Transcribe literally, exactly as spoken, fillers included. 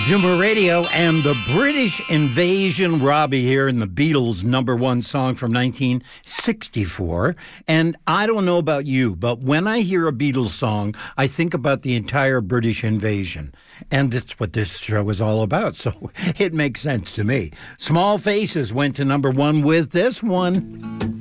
Zoomer Radio and the British Invasion. Robbie here in the Beatles' number one song from nineteen sixty-four. And I don't know about you, but when I hear a Beatles song, I think about the entire British invasion. And that's what this show is all about, so it makes sense to me. Small Faces went to number one with this one.